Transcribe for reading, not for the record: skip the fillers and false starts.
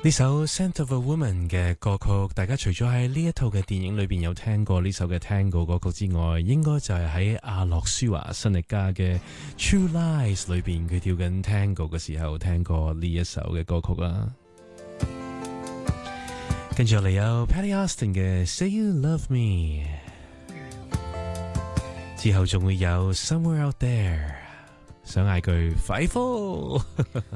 呢首《Scent of a Woman》嘅歌曲，大家除咗喺呢一套嘅電影裏邊有聽過呢首嘅 Tango 歌曲之外，應該就係喺阿諾舒華辛力加嘅《True Lies》裏邊，佢跳緊 Tango 嘅時候聽過呢一首嘅歌曲啦。跟住落嚟有 Patty Austin 嘅《Say You Love Me》，之後仲會有《Somewhere Out There》，想嗌句快科。